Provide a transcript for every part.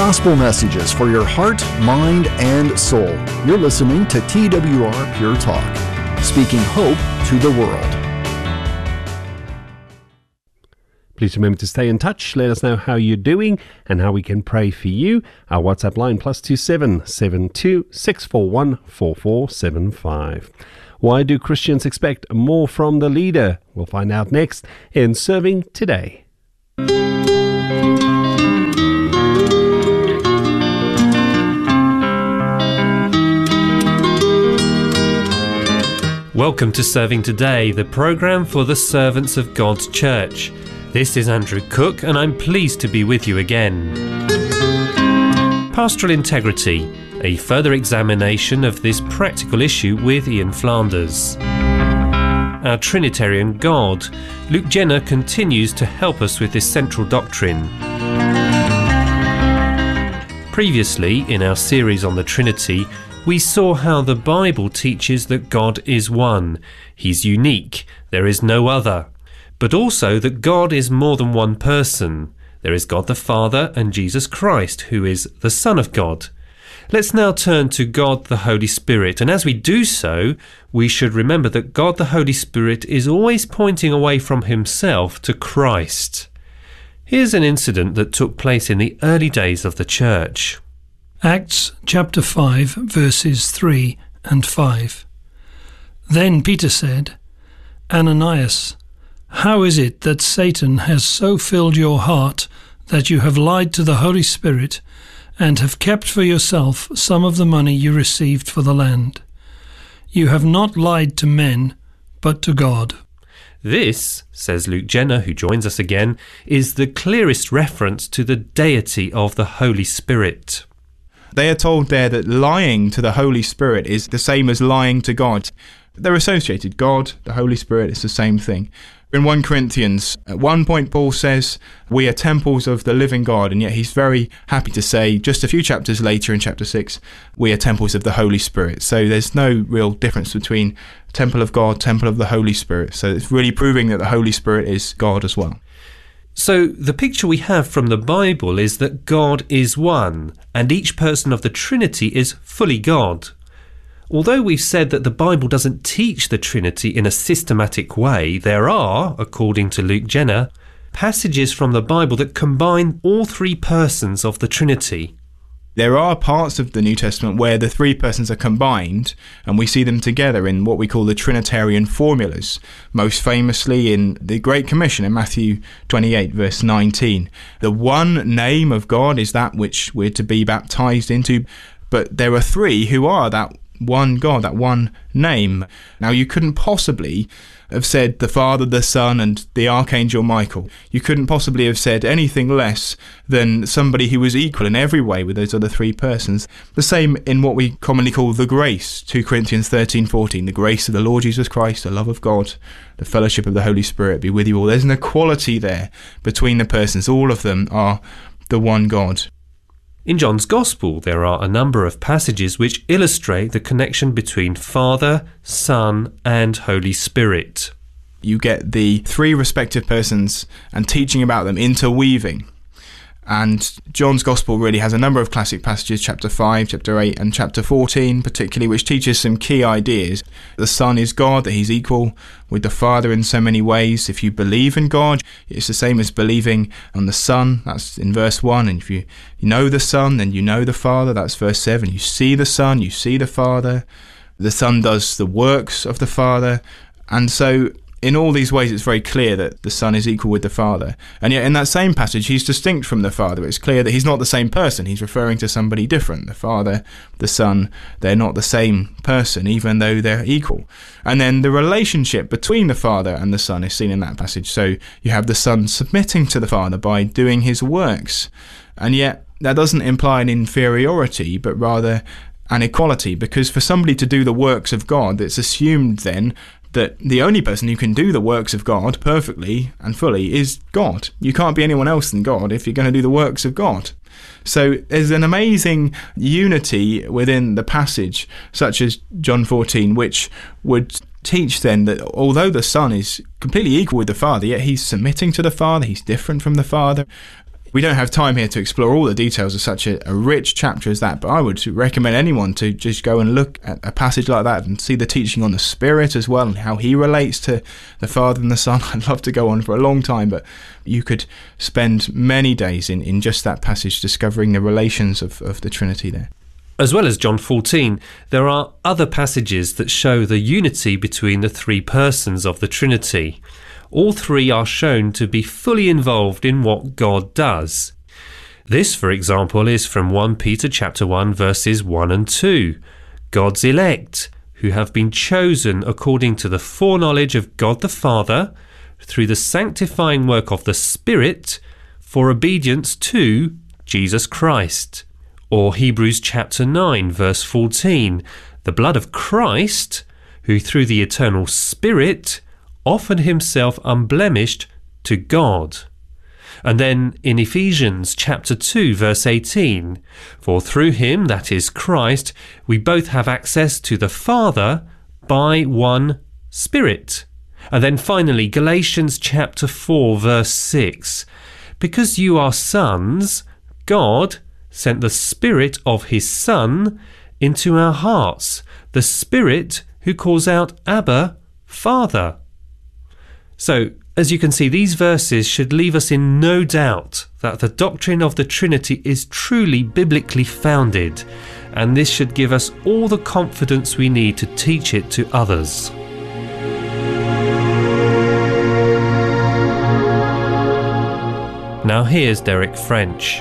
gospel messages for your heart, mind, and soul. You're listening to TWR Pure Talk, speaking hope to the world. Please remember to stay in touch. Let us know how you're doing and how we can pray for you. Our WhatsApp line +27 72 641 4475. Why do Christians expect more from the leader? We'll find out next in Serving Today. Welcome to Serving Today, the programme for the servants of God's Church. This is Andrew Cook, and I'm pleased to be with you again. Pastoral integrity, a further examination of this practical issue with Ian Flanders. Our Trinitarian God, Luke Jenner, continues to help us with this central doctrine. Previously, in our series on the Trinity, we saw how the Bible teaches that God is one. He's unique, there is no other. But also that God is more than one person. There is God the Father and Jesus Christ, who is the Son of God. Let's now turn to God the Holy Spirit, and as we do so, we should remember that God the Holy Spirit is always pointing away from himself to Christ. Here's an incident that took place in the early days of the church. Acts chapter 5, verses 3 and 5. Then Peter said, Ananias, how is it that Satan has so filled your heart that you have lied to the Holy Spirit and have kept for yourself some of the money you received for the land? You have not lied to men, but to God. This, says Luke Jenner, who joins us again, is the clearest reference to the deity of the Holy Spirit. They are told there that lying to the Holy Spirit is the same as lying to God. They're associated. God, the Holy Spirit, it's the same thing. In 1 Corinthians, at one point Paul says, we are temples of the living God, and yet he's very happy to say, just a few chapters later in chapter 6, we are temples of the Holy Spirit. So there's no real difference between temple of God, temple of the Holy Spirit. So it's really proving that the Holy Spirit is God as well. So the picture we have from the Bible is that God is one, and each person of the Trinity is fully God. Although we've said that the Bible doesn't teach the Trinity in a systematic way, there are, according to Luke Jenner, passages from the Bible that combine all three persons of the Trinity. There are parts of the New Testament where the three persons are combined, and we see them together in what we call the Trinitarian formulas, most famously in the Great Commission in Matthew 28, verse 19. The one name of God is that which we're to be baptized into, but there are three who are that one God, that one name. Now, you couldn't possibly have said the Father, the Son, and the Archangel Michael. You couldn't possibly have said anything less than somebody who was equal in every way with those other three persons. The same in what we commonly call the grace, 2 Corinthians 13:14, the grace of the Lord Jesus Christ, the love of God, the fellowship of the Holy Spirit be with you all. There's an equality there between the persons. All of them are the one God. In John's Gospel, there are a number of passages which illustrate the connection between Father, Son, and Holy Spirit. You get the three respective persons and teaching about them interweaving. And John's Gospel really has a number of classic passages, chapter 5, chapter 8, and chapter 14 particularly, which teaches some key ideas. The Son is God, that he's equal with the Father in so many ways. If you believe in God, it's the same as believing on the Son. That's in verse 1. And if you know the Son, then you know the Father. That's verse 7. You see the Son, you see the Father. The Son does the works of the Father. And so in all these ways, it's very clear that the Son is equal with the Father. And yet in that same passage, he's distinct from the Father. It's clear that he's not the same person. He's referring to somebody different. The Father, the Son, they're not the same person, even though they're equal. And then the relationship between the Father and the Son is seen in that passage. So you have the Son submitting to the Father by doing his works. And yet that doesn't imply an inferiority, but rather an equality, because for somebody to do the works of God, it's assumed then that the only person who can do the works of God perfectly and fully is God. You can't be anyone else than God if you're going to do the works of God. So there's an amazing unity within the passage, such as John 14, which would teach then that although the Son is completely equal with the Father, yet he's submitting to the Father, he's different from the Father. We don't have time here to explore all the details of such a rich chapter as that, but I would recommend anyone to just go and look at a passage like that and see the teaching on the Spirit as well and how he relates to the Father and the Son. I'd love to go on for a long time, but you could spend many days in just that passage discovering the relations of the Trinity there. As well as John 14, there are other passages that show the unity between the three persons of the Trinity. All three are shown to be fully involved in what God does. This, for example, is from 1 Peter chapter 1 verses 1 and 2. God's elect, who have been chosen according to the foreknowledge of God the Father, through the sanctifying work of the Spirit, for obedience to Jesus Christ. Or Hebrews chapter 9 verse 14. The blood of Christ, who through the eternal Spirit offered himself unblemished to God. And then in Ephesians chapter 2 verse 18, for through him, that is Christ, we both have access to the Father by one Spirit. And then finally Galatians chapter 4 verse 6, because you are sons, God sent the Spirit of his Son into our hearts, the Spirit who calls out, Abba, Father. So, as you can see, these verses should leave us in no doubt that the doctrine of the Trinity is truly biblically founded, and this should give us all the confidence we need to teach it to others. Now here's Derek French.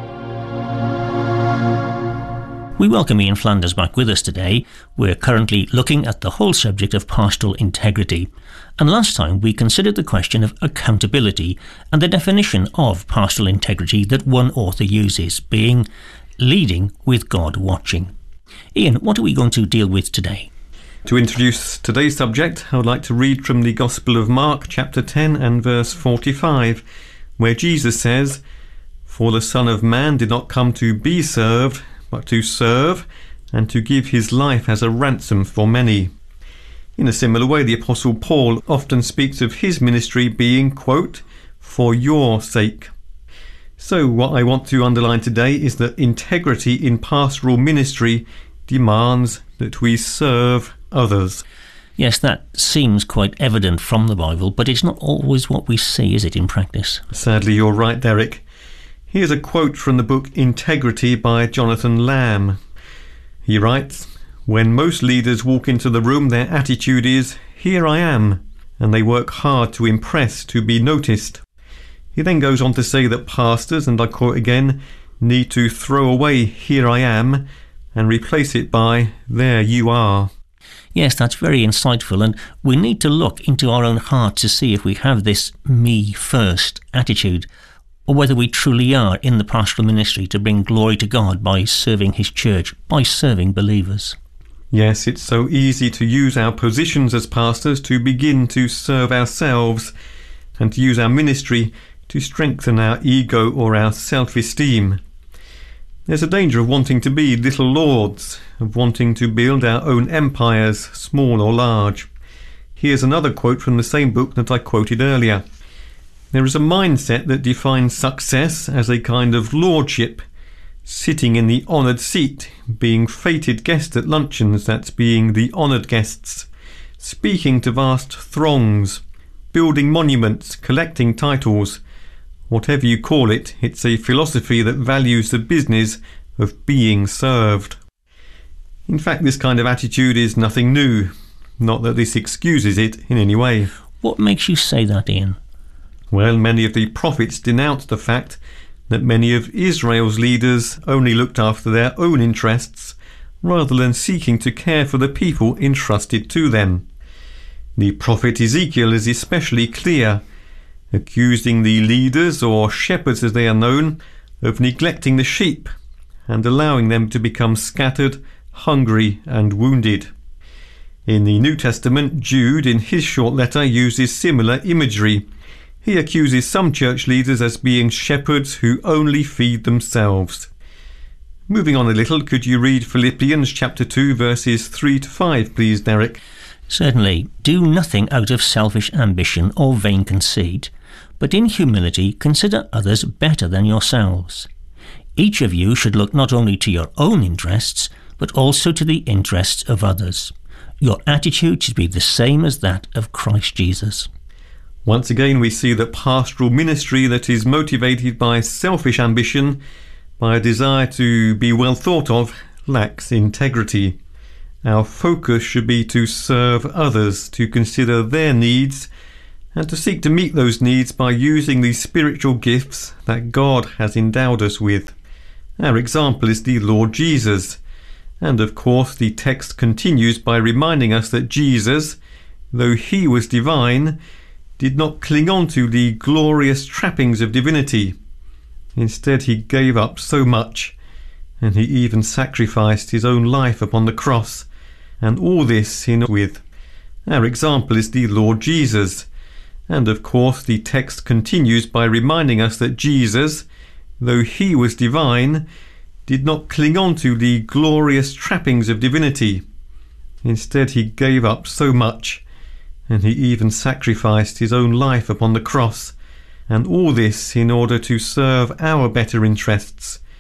We welcome Ian Flanders back with us today. We're currently looking at the whole subject of pastoral integrity. And last time we considered the question of accountability and the definition of pastoral integrity that one author uses, being leading with God watching. Ian, what are we going to deal with today? To introduce today's subject, I would like to read from the Gospel of Mark, chapter 10 and verse 45, where Jesus says, "For the Son of Man did not come to be served, but to serve, and to give his life as a ransom for many." In a similar way, the Apostle Paul often speaks of his ministry being, quote, "for your sake." So what I want to underline today is that integrity in pastoral ministry demands that we serve others. Yes, that seems quite evident from the Bible, but it's not always what we see, is it, in practice? Sadly, you're right, Derek. Here's a quote from the book Integrity by Jonathan Lamb. He writes, "When most leaders walk into the room, their attitude is, 'Here I am,' and they work hard to impress, to be noticed." He then goes on to say that pastors, and I quote again, need to throw away "Here I am" and replace it by "There you are." Yes, that's very insightful, and we need to look into our own heart to see if we have this me first attitude, or whether we truly are in the pastoral ministry to bring glory to God by serving his church, by serving believers. Yes, it's so easy to use our positions as pastors to begin to serve ourselves and to use our ministry to strengthen our ego or our self-esteem. There's a danger of wanting to be little lords, of wanting to build our own empires, small or large. Here's another quote from the same book that I quoted earlier. There is a mindset that defines success as a kind of lordship, sitting in the honoured seat, being feted guest at luncheons, that's being the honoured guests, speaking to vast throngs, building monuments, collecting titles. Whatever you call it, it's a philosophy that values the business of being served. In fact, this kind of attitude is nothing new, not that this excuses it in any way. What makes you say that, Ian? Well, many of the prophets denounced the fact that many of Israel's leaders only looked after their own interests rather than seeking to care for the people entrusted to them. The prophet Ezekiel is especially clear, accusing the leaders, or shepherds as they are known, of neglecting the sheep and allowing them to become scattered, hungry and wounded. In the New Testament, Jude in his short letter uses similar imagery. He accuses some church leaders as being shepherds who only feed themselves. Moving on a little, could you read Philippians chapter 2 verses 3 to 5, please, Derek? Certainly. "Do nothing out of selfish ambition or vain conceit, but in humility consider others better than yourselves. Each of you should look not only to your own interests, but also to the interests of others. Your attitude should be the same as that of Christ Jesus. Once again, we see that pastoral ministry that is motivated by selfish ambition, by a desire to be well thought of, lacks integrity. Our focus should be to serve others, to consider their needs, and to seek to meet those needs by using the spiritual gifts that God has endowed us with. Our example is the Lord Jesus. And of course, the text continues by reminding us that Jesus, though he was divine, did not cling on to the glorious trappings of divinity. Instead, he gave up so much, and he even sacrificed his own life upon the cross, and all this in with. Our example is the Lord Jesus. And of course, the text continues by reminding us that Jesus, though he was divine, did not cling on to the glorious trappings of divinity. Instead, he gave up so much, and he even sacrificed his own life upon the cross, and all this in order to serve our better interests,